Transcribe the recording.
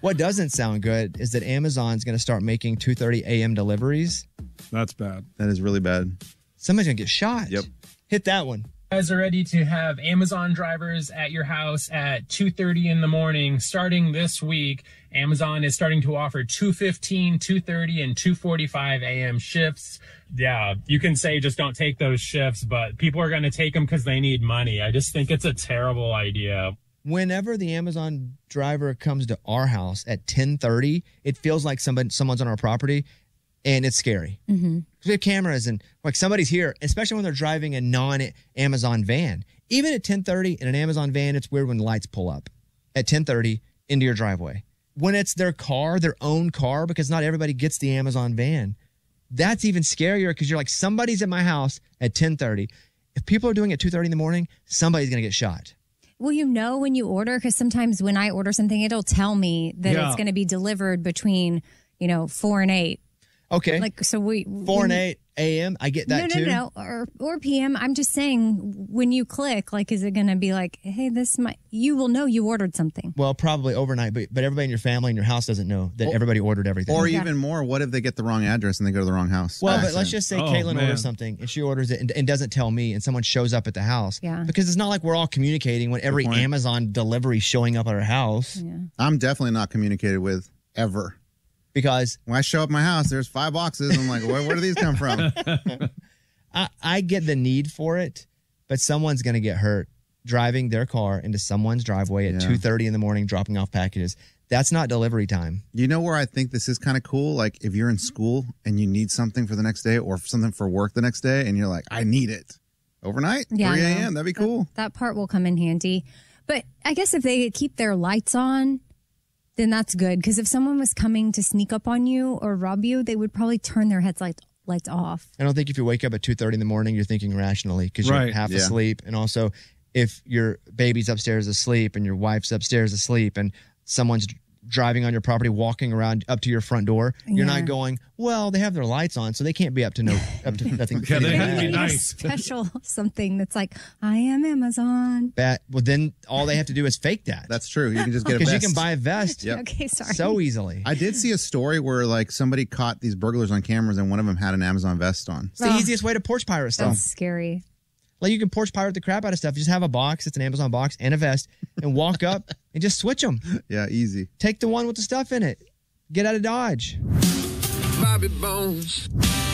What doesn't sound good is that Amazon's going to start making 2:30 a.m. deliveries. That's bad. That is really bad. Somebody's going to get shot. Yep. Hit that one. You guys are ready to have Amazon drivers at your house at 2:30 in the morning. Starting this week, Amazon is starting to offer 2:15, 2:30, and 2:45 a.m. shifts. Yeah, you can say just don't take those shifts, but people are going to take them because they need money. I just think it's a terrible idea. Whenever the Amazon driver comes to our house at 10:30, it feels like someone's on our property, and it's scary. Mm-hmm. We have cameras, and like somebody's here, especially when they're driving a non-Amazon van. Even at 10:30 in an Amazon van, it's weird when lights pull up at 10:30 into your driveway. When it's their car, their own car, because not everybody gets the Amazon van, that's even scarier because you're like, somebody's at my house at 10:30. If people are doing it at 2:30 in the morning, somebody's going to get shot. Well, you know when you order, because sometimes when I order something, it'll tell me that it's going to be delivered between, 4 and 8. Okay. Like, so 4 and 8 a.m. I get that too. No. Or p.m. I'm just saying, when you click, like, is it going to be like, hey, you will know you ordered something. Well, probably overnight, but everybody in your family and your house doesn't know that everybody ordered everything. Or even more, what if they get the wrong address and they go to the wrong house? Well, but let's just say Caitlin orders something and she orders it and doesn't tell me, and someone shows up at the house. Yeah. Because it's not like we're all communicating when every Amazon delivery showing up at our house. Yeah. I'm definitely not communicated with ever. Because when I show up at my house, there's 5 boxes. I'm like, where do these come from? I get the need for it, but someone's going to get hurt driving their car into someone's driveway at 2:30 in the morning, dropping off packages. That's not delivery time. You know where I think this is kind of cool? Like if you're in school and you need something for the next day or something for work the next day and you're like, I need it overnight, 3 a.m. That'd be cool. That part will come in handy. But I guess if they keep their lights on, then that's good. Because if someone was coming to sneak up on you or rob you, they would probably turn their lights off. I don't think if you wake up at 2:30 in the morning, you're thinking rationally because you're half asleep. And also, if your baby's upstairs asleep and your wife's upstairs asleep and someone's driving on your property, walking around up to your front door, you're not going, well, they have their lights on, so they can't be up to nothing. Yeah, they have to be nice. Special something that's like, I am Amazon. Well, then all they have to do is fake that. That's true. You can just get a vest. Because you can buy a vest. Okay, sorry. So easily. I did see a story where like somebody caught these burglars on cameras and one of them had an Amazon vest on. It's the easiest way to porch pirate stuff. That's scary. Like you can porch pirate the crap out of stuff. You just have a box, it's an Amazon box and a vest, and walk up and just switch them. Yeah, easy. Take the one with the stuff in it. Get out of Dodge. Bobby Bones.